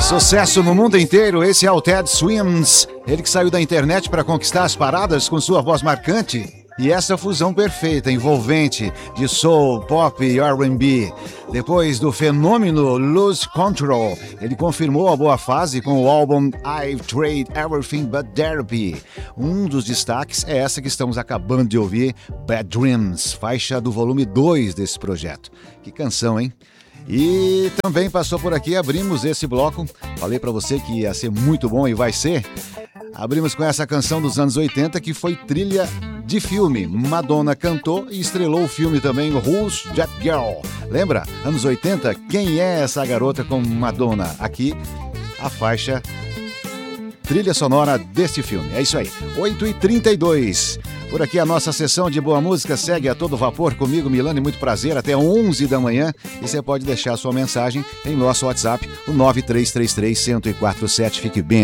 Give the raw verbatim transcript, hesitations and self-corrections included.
Sucesso no mundo inteiro, esse é o Ted Swims. Ele que saiu da internet para conquistar as paradas com sua voz marcante. E essa fusão perfeita, envolvente, de soul, pop e R and B. Depois do fenômeno Lose Control, ele confirmou a boa fase com o álbum I've Tried Everything But Therapy. Um dos destaques é essa que estamos acabando de ouvir, Bad Dreams, faixa do volume dois desse projeto. Que canção, hein? E também passou por aqui, abrimos esse bloco. Falei pra você que ia ser muito bom e vai ser. Abrimos com essa canção dos anos oitenta que foi trilha de filme. Madonna cantou e estrelou o filme também, Who's That Girl? Lembra? Anos oitenta? Quem é essa garota com Madonna? Aqui, a faixa trilha sonora deste filme. É isso aí, oito e trinta e dois. Por aqui a nossa sessão de boa música segue a todo vapor comigo, Milani, muito prazer, até onze da manhã. E você pode deixar sua mensagem em nosso WhatsApp, o nove três três três, um zero quatro sete. Fique bem